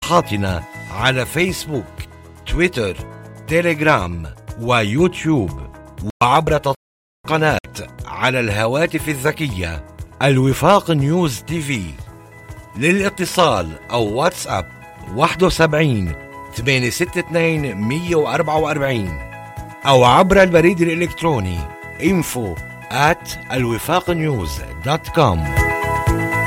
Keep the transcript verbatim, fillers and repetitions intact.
صفحاتنا على فيسبوك، تويتر، تيليجرام ويوتيوب، وعبر تطبيق قناة على الهواتف الذكية الوفاق نيوز تي في. للاتصال أو واتساب واحد وسبعين ثمانية ستة اثنين مية وأربعة وأربعين أو عبر البريد الإلكتروني info at الوفاق نيوز دوت كوم.